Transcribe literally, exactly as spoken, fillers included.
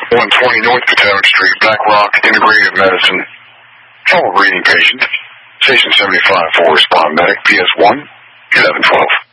one twenty North Potomac Street, Black Rock Integrative Medicine. Follow reading patient. Station seventy-five for respond medic, P S one, eleven twelve.